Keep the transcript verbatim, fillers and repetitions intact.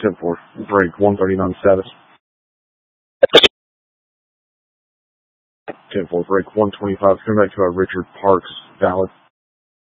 ten four, break one thirty-nine status. ten four, break one twenty-five, come back to our Richard Parks, valid.